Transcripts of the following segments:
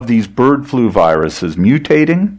these bird flu viruses mutating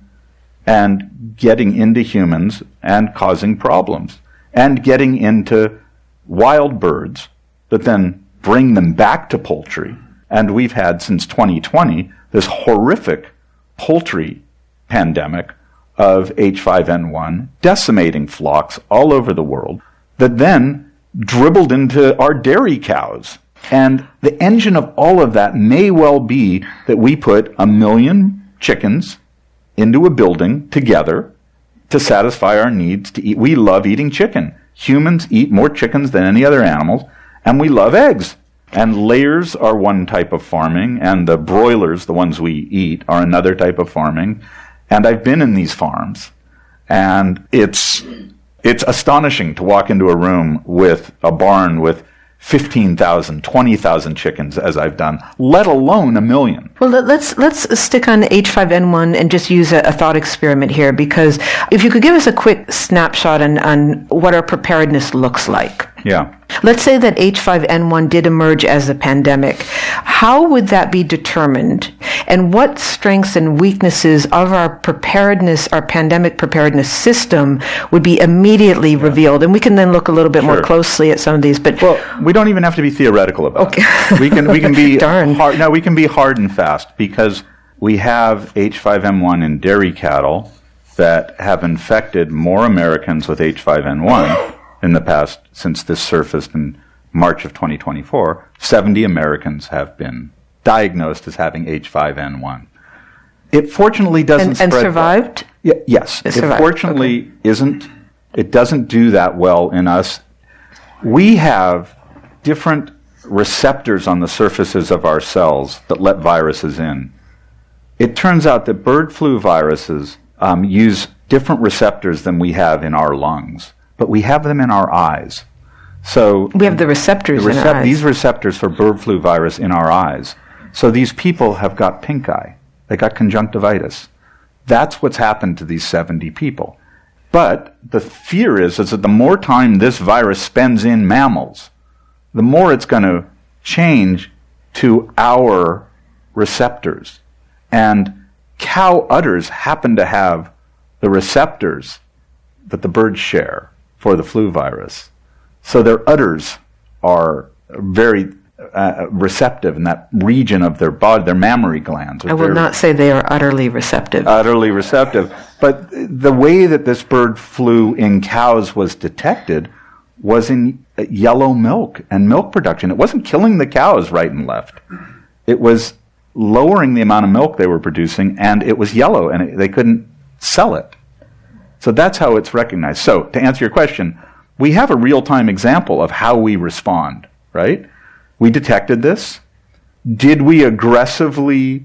and getting into humans and causing problems, and getting into wild birds that then bring them back to poultry. And we've had, since 2020, this horrific poultry pandemic of H5N1 decimating flocks all over the world that then dribbled into our dairy cows. And the engine of all of that may well be that we put 1 million chickens into a building together to satisfy our needs to eat. We love eating chicken. Humans eat more chickens than any other animals, and we love eggs. And layers are one type of farming, and the broilers, the ones we eat, are another type of farming. And I've been in these farms, and it's astonishing to walk into a room with a barn with 15,000, 20,000 chickens, as I've done, let alone 1 million. Well, let's stick on H5N1 and just use a thought experiment here, because if you could give us a quick snapshot on what our preparedness looks like. Yeah. Let's say that H5N1 did emerge as a pandemic. How would that be determined? And what strengths and weaknesses of our preparedness, our pandemic preparedness system, would be immediately revealed? And we can then look a little bit more closely at some of these. But well, we don't even have to be theoretical about it. We can be hard. No, we can be hard and fast, because we have H5N1 in dairy cattle that have infected more Americans with H5N1 in the past, since this surfaced in March of 2024, 70 Americans have been diagnosed as having H5N1. It fortunately doesn't spread. And survived? Yes. It fortunately isn't. It doesn't do that well in us. We have different receptors on the surfaces of our cells that let viruses in. It turns out that bird flu viruses use different receptors than we have in our lungs, but we have them in our eyes. So we have the receptors in our eyes. These receptors for bird flu virus in our eyes. So these people have got pink eye. They got conjunctivitis. That's what's happened to these 70 people. But the fear is that the more time this virus spends in mammals, the more it's going to change to our receptors. And cow udders happen to have the receptors that the birds share for the flu virus. So their udders are very receptive in that region of their body. Their mammary glands are I will not say they are utterly receptive. Utterly receptive. But the way that this bird flu in cows was detected was in yellow milk and milk production. It wasn't killing the cows right and left. It was lowering the amount of milk they were producing, and it was yellow, and they couldn't sell it. So that's how it's recognized. So, to answer your question, we have a real-time example of how we respond, right? We detected this. Did we aggressively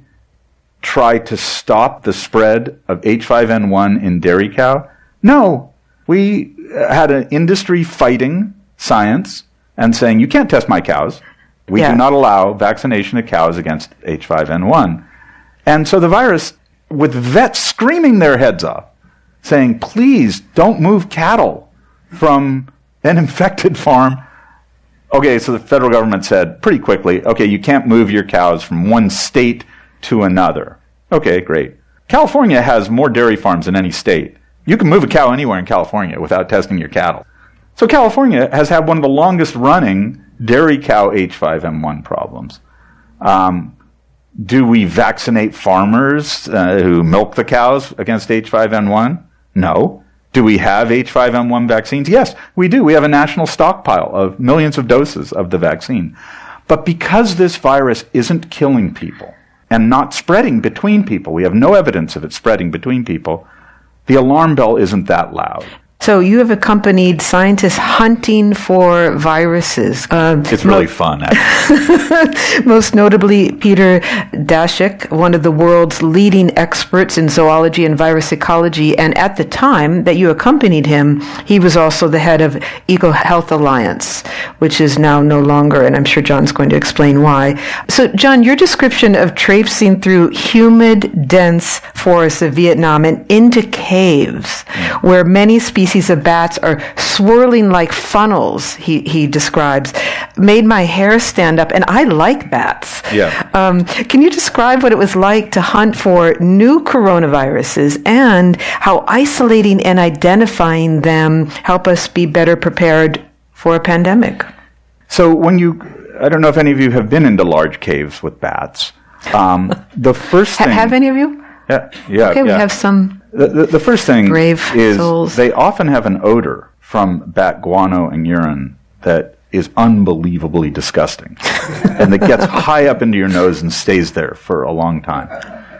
try to stop the spread of H5N1 in dairy cow? No. We had an industry fighting science and saying, you can't test my cows. We do not allow vaccination of cows against H5N1. And so the virus, with vets screaming their heads off, saying, please don't move cattle from an infected farm. Okay, so the federal government said pretty quickly, okay, you can't move your cows from one state to another. Okay, great. California has more dairy farms than any state. You can move a cow anywhere in California without testing your cattle. So California has had one of the longest running dairy cow H5N1 problems. Do we vaccinate farmers who milk the cows against H5N1? No. Do we have H5N1 vaccines? Yes, we do. We have a national stockpile of millions of doses of the vaccine. But because this virus isn't killing people and not spreading between people, we have no evidence of it spreading between people, the alarm bell isn't that loud. So you have accompanied scientists hunting for viruses. It's really fun, actually. Most notably, Peter Daszak, one of the world's leading experts in zoology and virus ecology. And at the time that you accompanied him, he was also the head of EcoHealth Alliance, which is now no longer, and I'm sure John's going to explain why. So, John, your description of traipsing through humid, dense forests of Vietnam and into caves where many species species of bats are swirling like funnels, he describes, made my hair stand up, and I like bats. Yeah. Can you describe what it was like to hunt for new coronaviruses and how isolating and identifying them help us be better prepared for a pandemic? So I don't know if any of you have been into large caves with bats. The first thing... Have any of you? Yeah. Okay, we have some the first thing brave is souls. They often have an odor from bat guano and urine that is unbelievably disgusting and that gets high up into your nose and stays there for a long time.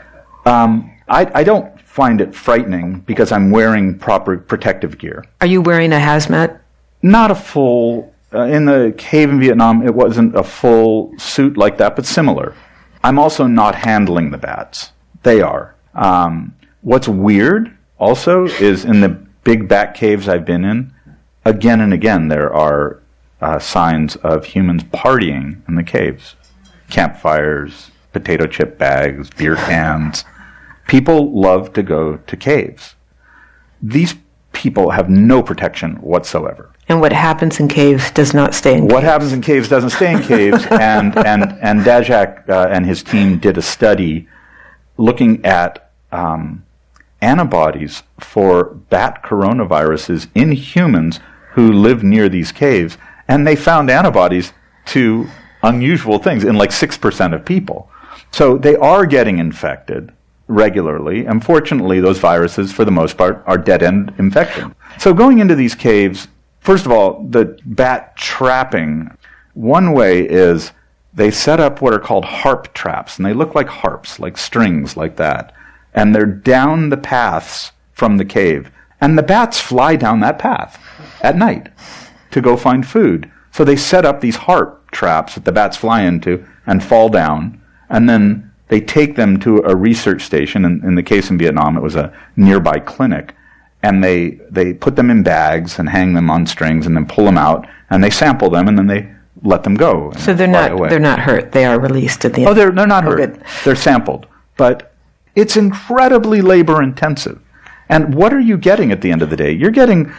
I don't find it frightening because I'm wearing proper protective gear. Are you wearing a hazmat? Not a full... in the cave in Vietnam, it wasn't a full suit like that, but similar. I'm also not handling the bats. They are. What's weird also is in the big bat caves I've been in, again and again there are signs of humans partying in the caves. Campfires, potato chip bags, beer cans. People love to go to caves. These people have no protection whatsoever. And what happens in caves does not stay in caves. What happens in caves doesn't stay in caves. and Daszak and his team did a study looking at antibodies for bat coronaviruses in humans who live near these caves. And they found antibodies to unusual things in like 6% of people. So they are getting infected regularly. Unfortunately, those viruses, for the most part, are dead-end infections. So going into these caves... First of all, the bat trapping, one way is they set up what are called harp traps, and they look like harps, like strings like that. And they're down the paths from the cave. And the bats fly down that path at night to go find food. So they set up these harp traps that the bats fly into and fall down, and then they take them to a research station. In the case in Vietnam, it was a nearby clinic. And they put them in bags and hang them on strings and then pull them out and they sample them and then they let them go. So they're not hurt. They are released at the end. Oh, they're not hurt. They're sampled. But it's incredibly labor intensive. And what are you getting at the end of the day? You're getting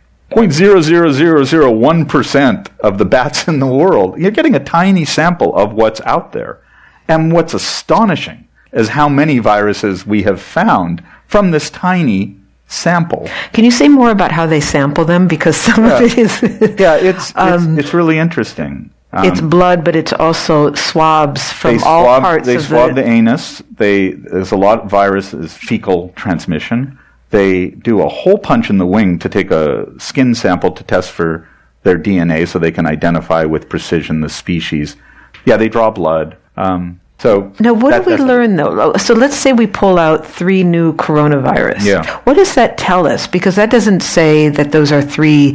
0.00001% of the bats in the world. You're getting a tiny sample of what's out there. And what's astonishing is how many viruses we have found from this tiny sample. Can you say more about how they sample them? Because some of it is... it's really interesting. It's blood, but it's also swabs from all parts of the... They swab the anus. There's a lot of viruses, fecal transmission. They do a hole punch in the wing to take a skin sample to test for their DNA so they can identify with precision the species. Yeah, they draw blood. So now, what do we learn, though? So let's say we pull out 3 new coronavirus. Yeah. What does that tell us? Because that doesn't say that those are 3,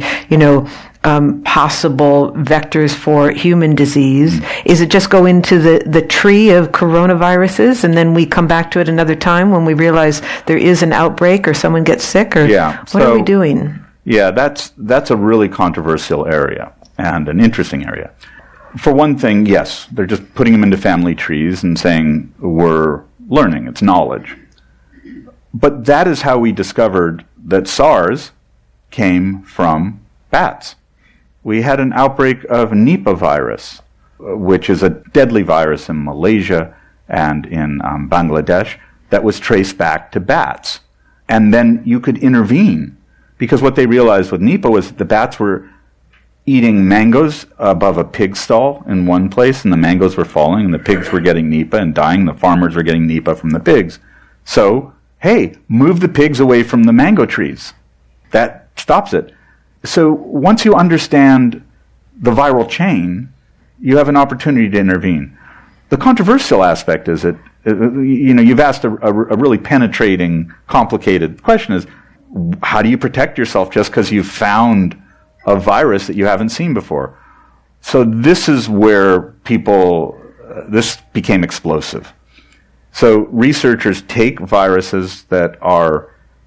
possible vectors for human disease. Is it just go into the tree of coronaviruses and then we come back to it another time when we realize there is an outbreak or someone gets sick? Or what are we doing? Yeah, that's a really controversial area and an interesting area. For one thing, yes, they're just putting them into family trees and saying, we're learning, it's knowledge. But that is how we discovered that SARS came from bats. We had an outbreak of Nipah virus, which is a deadly virus in Malaysia and in Bangladesh that was traced back to bats. And then you could intervene, because what they realized with Nipah was that the bats were eating mangoes above a pig stall in one place, and the mangoes were falling, and the pigs were getting Nipah and dying. The farmers were getting Nipah from the pigs. So, hey, move the pigs away from the mango trees. That stops it. So once you understand the viral chain, you have an opportunity to intervene. The controversial aspect is that, you've asked a really penetrating, complicated question is, how do you protect yourself just because you've found a virus that you haven't seen before? So this is where this became explosive. So researchers take viruses that are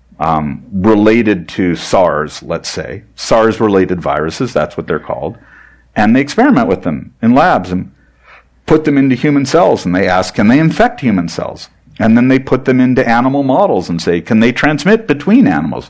related to SARS, let's say, SARS-related viruses, that's what they're called, and they experiment with them in labs and put them into human cells, and they ask, can they infect human cells? And then they put them into animal models and say, can they transmit between animals?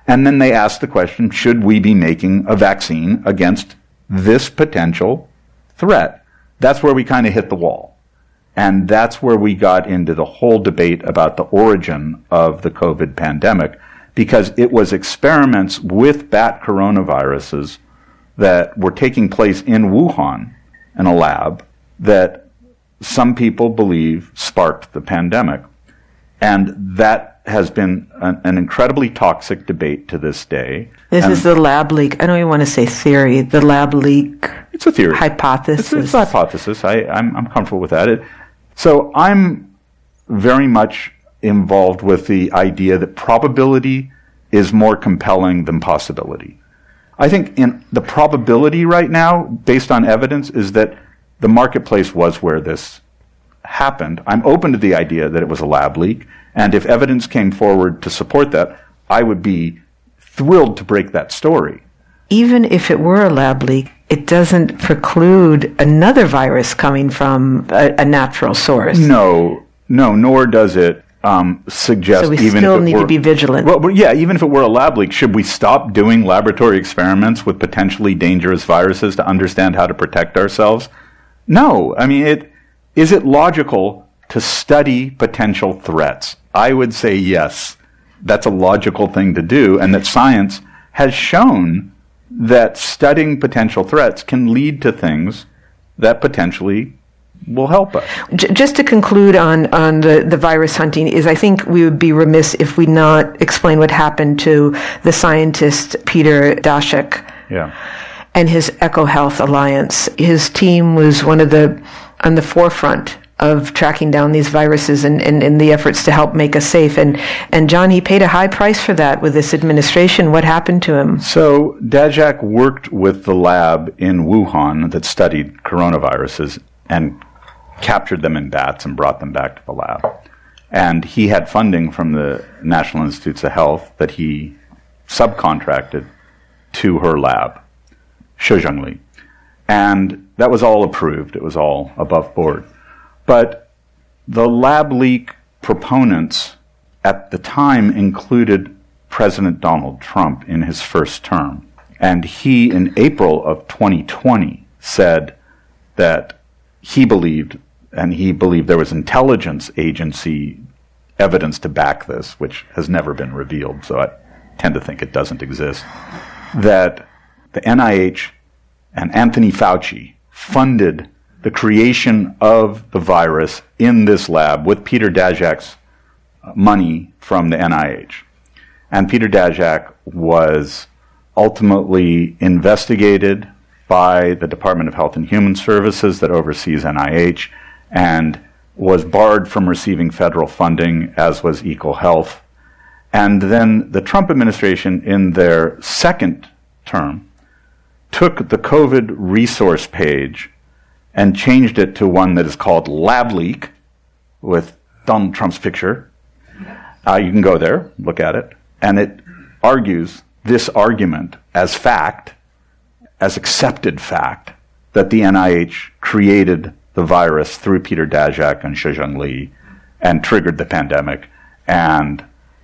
And then they asked the question, should we be making a vaccine against this potential threat? That's where we kind of hit the wall. And that's where we got into the whole debate about the origin of the COVID pandemic, because it was experiments with bat coronaviruses that were taking place in Wuhan in a lab that some people believe sparked the pandemic. And that has been an incredibly toxic debate to this day. This is the lab leak. I don't even want to say theory. The lab leak. It's a theory. Hypothesis. It's a hypothesis. I'm comfortable with that. So I'm very much involved with the idea that probability is more compelling than possibility. I think in the probability right now, based on evidence, is that the marketplace was where this happened. I'm open to the idea that it was a lab leak, and if evidence came forward to support that, I would be thrilled to break that story. Even if it were a lab leak, it doesn't preclude another virus coming from a natural source. No, nor does it suggest. So we even still if it need were, to be vigilant. Well, yeah, even if it were a lab leak, should we stop doing laboratory experiments with potentially dangerous viruses to understand how to protect ourselves? No. I mean, is it logical to study potential threats? I would say yes. That's a logical thing to do, and that science has shown that studying potential threats can lead to things that potentially will help us. Just to conclude on the virus hunting, is I think we would be remiss if we not explain what happened to the scientist Peter Daszak and his EcoHealth Alliance. His team was on the forefront of tracking down these viruses and the efforts to help make us safe. And John, he paid a high price for that with this administration. What happened to him? So Daszak worked with the lab in Wuhan that studied coronaviruses and captured them in bats and brought them back to the lab. And he had funding from the National Institutes of Health that he subcontracted to her lab, Shizhongli. And that was all approved. It was all above board. But the lab leak proponents at the time included President Donald Trump in his first term. And he, in April of 2020, said that he believed there was intelligence agency evidence to back this, which has never been revealed, so I tend to think it doesn't exist, that the NIH and Anthony Fauci funded the creation of the virus in this lab with Peter Daszak's money from the NIH. And Peter Daszak was ultimately investigated by the Department of Health and Human Services that oversees NIH and was barred from receiving federal funding, as was EcoHealth. And then the Trump administration, in their second term, took the COVID resource page and changed it to one that is called Lab Leak, with Donald Trump's picture. You can go there, look at it, and it argues this argument as fact, as accepted fact, that the NIH created the virus through Peter Daszak and Shizhongli and triggered the pandemic. And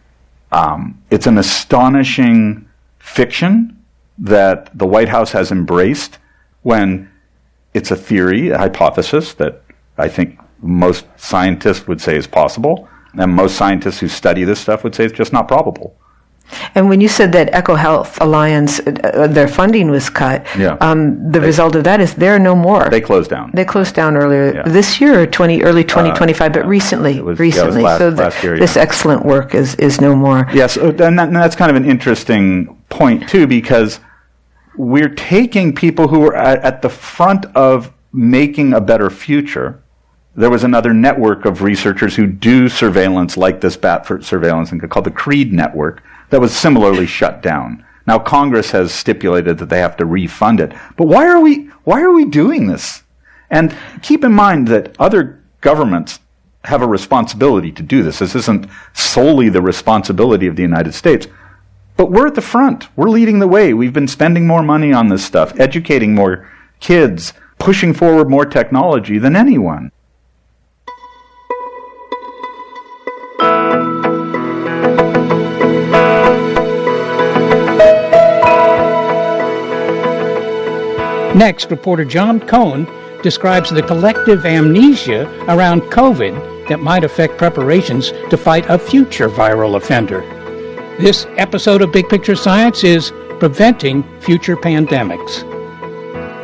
it's an astonishing fiction that the White House has embraced when it's a theory, a hypothesis that I think most scientists would say is possible, and most scientists who study this stuff would say it's just not probable. And when you said that EcoHealth Alliance, their funding was cut, the result of that is there are no more. They closed down. They closed down earlier this year, early 2025, but recently. Last year, this excellent work is no more. Yes, and that's kind of an interesting point, too, because we're taking people who are at the front of making a better future. There was another network of researchers who do surveillance like this bat surveillance called the CREED network that was similarly shut down. Now Congress has stipulated that they have to refund it. But why are we doing this? And keep in mind that other governments have a responsibility to do this. This isn't solely the responsibility of the United States. But we're at the front. We're leading the way. We've been spending more money on this stuff, educating more kids, pushing forward more technology than anyone. Next, reporter John Cohen describes the collective amnesia around COVID that might affect preparations to fight a future viral offender. This episode of Big Picture Science is Preventing Future Pandemics.